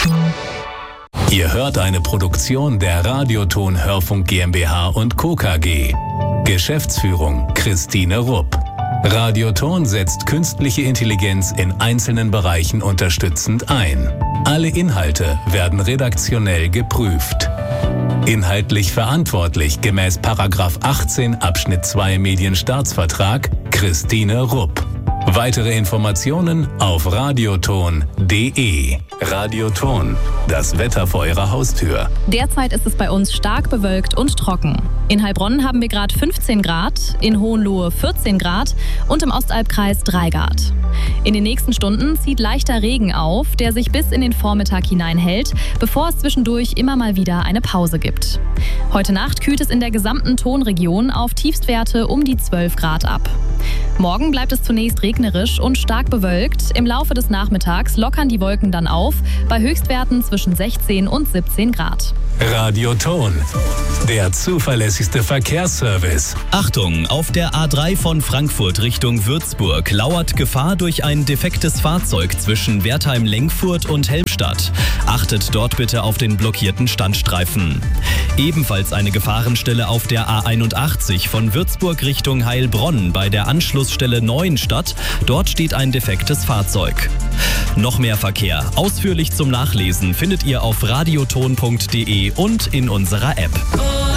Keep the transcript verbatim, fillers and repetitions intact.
Ihr hört eine Produktion der Radioton Hörfunk GmbH und Co. K G. Geschäftsführung Christine Rupp. Radioton setzt künstliche Intelligenz in einzelnen Bereichen unterstützend ein. Alle Inhalte werden redaktionell geprüft. Inhaltlich verantwortlich gemäß Paragraph achtzehn Abschnitt zwei Medienstaatsvertrag Christine Rupp. Weitere Informationen auf radioton punkt de. Radioton, das Wetter vor Ihrer Haustür. Derzeit ist es bei uns stark bewölkt und trocken. In Heilbronn haben wir gerade fünfzehn Grad, in Hohenlohe vierzehn Grad und im Ostalbkreis drei Grad. In den nächsten Stunden zieht leichter Regen auf, der sich bis in den Vormittag hinein hält, bevor es zwischendurch immer mal wieder eine Pause gibt. Heute Nacht kühlt es in der gesamten Tonregion auf Tiefstwerte um die zwölf Grad ab. Morgen bleibt es zunächst regnerisch und stark bewölkt. Im Laufe des Nachmittags lockern die Wolken dann auf, bei Höchstwerten zwischen sechzehn und siebzehn Grad. Radioton, der zuverlässigste Verkehrsservice. Achtung, auf der A drei von Frankfurt Richtung Würzburg lauert Gefahr durch ein defektes Fahrzeug zwischen Wertheim-Lenkfurt und Helmstadt. Achtet dort bitte auf den blockierten Standstreifen. Ebenfalls eine Gefahrenstelle auf der A einundachtzig von Würzburg Richtung Heilbronn bei der Anschlussstelle Neuenstadt. Dort steht ein defektes Fahrzeug. Noch mehr Verkehr, ausführlich zum Nachlesen, findet ihr auf radioton punkt de und in unserer App.